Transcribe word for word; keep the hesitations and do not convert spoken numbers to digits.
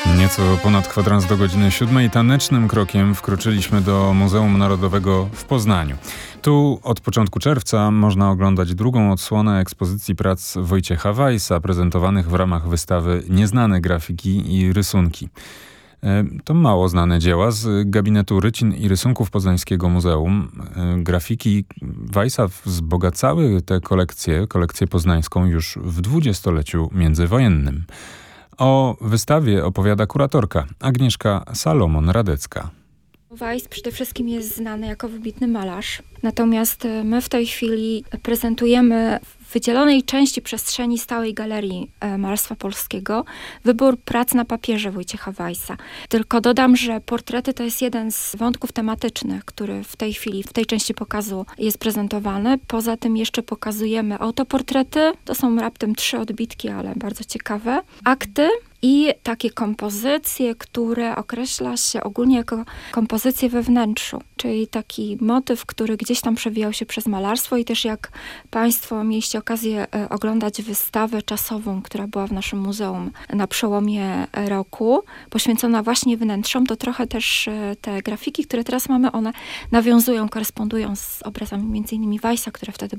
Nieco ponad kwadrans do godziny siódmej tanecznym krokiem wkroczyliśmy do Muzeum Narodowego w Poznaniu. Tu od początku czerwca można oglądać drugą odsłonę ekspozycji prac Wojciecha Weissa, prezentowanych w ramach wystawy Nieznane grafiki i rysunki. To mało znane dzieła z gabinetu rycin i rysunków Poznańskiego Muzeum. Grafiki Weissa wzbogacały tę kolekcję, kolekcję poznańską już w dwudziestoleciu międzywojennym. O wystawie opowiada kuratorka Agnieszka Salomon-Radecka. Weiss przede wszystkim jest znany jako wybitny malarz. Natomiast my w tej chwili prezentujemy w wydzielonej części przestrzeni stałej Galerii Malarstwa Polskiego wybór prac na papierze Wojciecha Weissa. Tylko dodam, że portrety to jest jeden z wątków tematycznych, który w tej chwili, w tej części pokazu jest prezentowany. Poza tym jeszcze pokazujemy autoportrety. To są raptem trzy odbitki, ale bardzo ciekawe. Akty i takie kompozycje, które określa się ogólnie jako kompozycje we wnętrzu, czyli taki motyw, który gdzieś tam przewijał się przez malarstwo i też jak Państwo mieliście okazję oglądać wystawę czasową, która była w naszym muzeum na przełomie roku, poświęcona właśnie wnętrzom, to trochę też te grafiki, które teraz mamy, one nawiązują, korespondują z obrazami między innymi Weissa, które wtedy